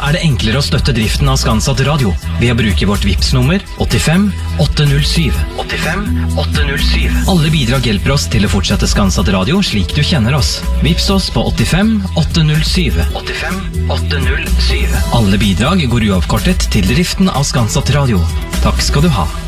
er det enklere å støtte driften av Skanset Radio ved å bruke vårt Vipps-nummer 85 807. 85 807. Alle bidrag hjelper oss til å fortsette Skanset Radio slik du kjenner oss. Vipps oss på 85 807. 85 807. Alle bidrag går uavkortet til driften av Skanset Radio. Takk skal du ha.